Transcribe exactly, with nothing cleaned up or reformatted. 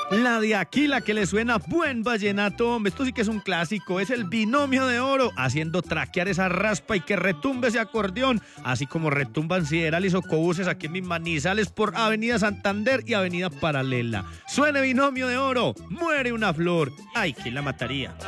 La de aquí, la que le suena buen vallenato, hombre, esto sí que es un clásico, es el Binomio de Oro, haciendo traquear esa raspa y que retumbe ese acordeón, así como retumban sideral y socobuses aquí en mis Manizales por Avenida Santander y Avenida Paralela. Suene Binomio de Oro, muere una flor, ay, ¿quién la mataría?